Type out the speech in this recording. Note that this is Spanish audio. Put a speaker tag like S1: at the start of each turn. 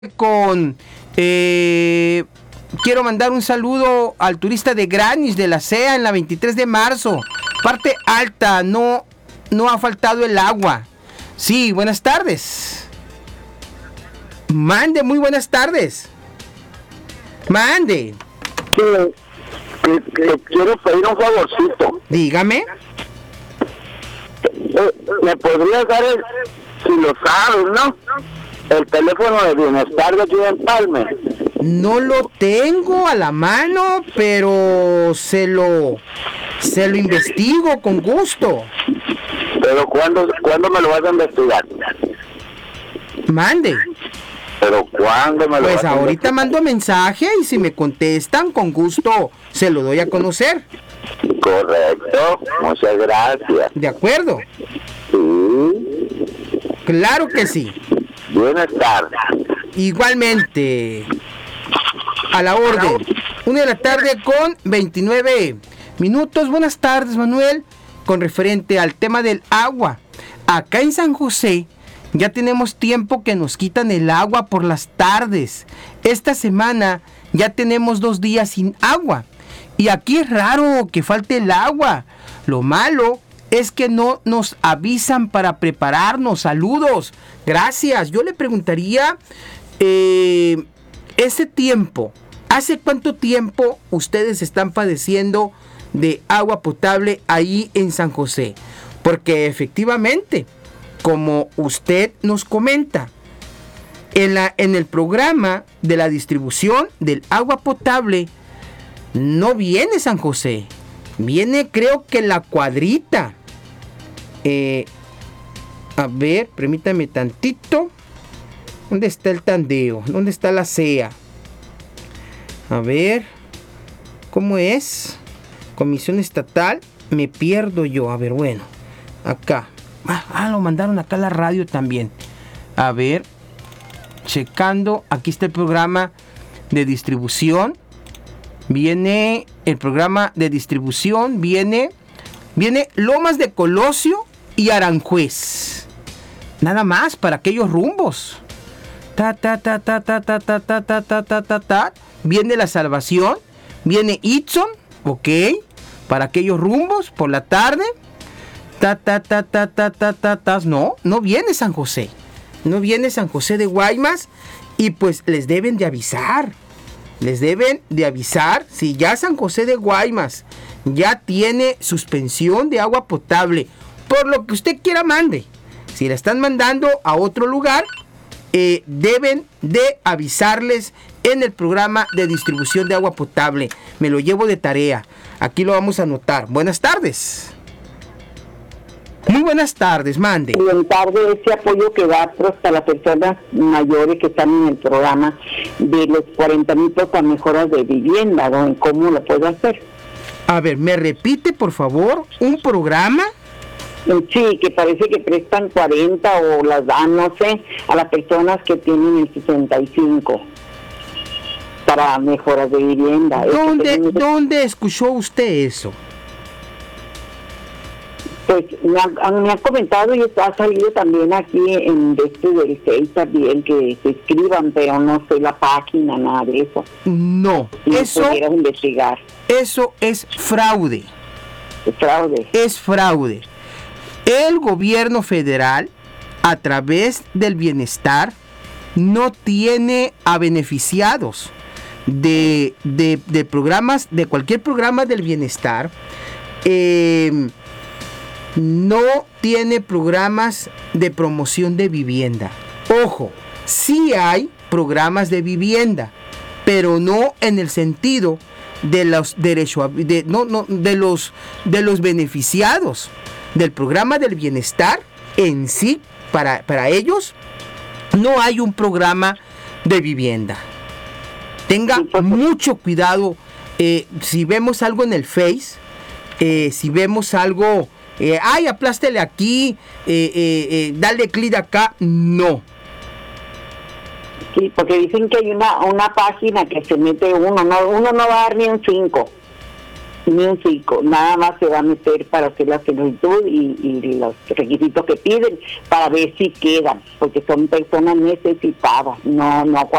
S1: con quiero mandar un saludo al turista de Granis de la CEA en la 23 de marzo. Parte alta, no ha faltado el agua. Sí, buenas tardes. Mande, muy buenas tardes. Mande.
S2: Que quiero pedir un favorcito.
S1: Dígame.
S2: ¿Me podrías dar si lo sabes, no? El teléfono de bienestar de aquí en Empalme.
S1: No lo tengo a la mano, pero se lo investigo con gusto.
S2: Pero ¿cuándo me lo vas a investigar?
S1: Mande.
S2: Pero ¿cuándo me lo
S1: Pues
S2: vas a
S1: ahorita
S2: investigar?
S1: mando mensaje y si me contestan, con gusto se lo doy a conocer.
S2: Correcto, muchas gracias.
S1: ¿De acuerdo?
S2: Sí,
S1: Claro que sí.
S2: bienestar.
S1: Igualmente. A la orden. 1:29 p.m. Buenas tardes, Manuel. Con referente al tema del agua. Acá en San José ya tenemos tiempo que nos quitan el agua por las tardes. Esta semana ya tenemos 2 días sin agua. Y aquí es raro que falte el agua. Lo malo es que no nos avisan para prepararnos. Saludos. Gracias. Yo le preguntaría, ese tiempo, ¿hace cuánto tiempo ustedes están padeciendo de agua potable ahí en San José? Porque efectivamente, como usted nos comenta, en el programa de la distribución del agua potable, no viene San José. Viene, creo que La Cuadrita. A ver, permítame tantito. ¿Dónde está el tandeo? ¿Dónde está la CEA? A ver, ¿cómo es? Comisión Estatal. Me pierdo yo. A ver, bueno. Acá. Lo mandaron acá a la radio también. A ver. Checando. Aquí está el programa de distribución. Viene el programa de distribución. Viene Lomas de Colosio y Aranjuez. Nada más para aquellos rumbos. Viene La Salvación. Viene Itson. Ok. Para aquellos rumbos por la tarde. No viene San José. No viene San José de Guaymas. Y pues les deben de avisar. Si ya San José de Guaymas ya tiene suspensión de agua potable, por lo que usted quiera mande. Si la están mandando a otro lugar, deben de avisarles en el programa de distribución de agua potable. Me lo llevo de tarea. Aquí lo vamos a anotar. Buenas tardes. Muy buenas tardes, mande.
S3: Buenas tardes, ese apoyo que da hasta las personas mayores que están en el programa de los 40,000 para mejoras de vivienda, ¿no? ¿Cómo lo puedo hacer?
S1: A ver, ¿me repite, por favor, un programa?
S3: Sí, que parece que prestan 40 o las dan, no sé, a las personas que tienen el 65 para mejoras de vivienda.
S1: ¿Dónde escuchó usted eso?
S3: Pues me han comentado y ha salido también aquí en del Face también que se escriban, pero no sé la página, nada de eso.
S1: No,
S3: si
S1: eso
S3: pudieras investigar.
S1: Eso es fraude.
S3: Fraude.
S1: Es fraude. El gobierno federal, a través del bienestar, no tiene a beneficiados de programas, de cualquier programa del bienestar. No tiene programas de promoción de vivienda. Ojo, sí hay programas de vivienda, pero no en el sentido de los derechos, de los beneficiados del programa del bienestar en sí. Para ellos no hay un programa de vivienda. Tenga mucho cuidado. Si vemos algo en el Face, si vemos algo, aplástele aquí, dale clic acá, no.
S3: Sí, porque dicen que hay una página que se mete uno no va a dar ni un 5. ni un 5, nada más se va a meter para hacer la solicitud y los requisitos que piden para ver si quedan, porque son personas necesitadas, no